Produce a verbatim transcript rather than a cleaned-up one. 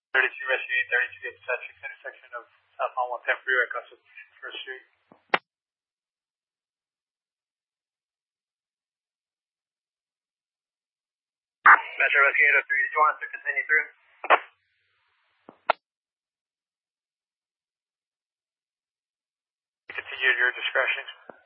thirty-two Rescue eight thirty-two at the six intersection of Southbound one ten Freeway across First Street. Metro Rescue eight oh three, did you want us to continue through? Continue at your discretion.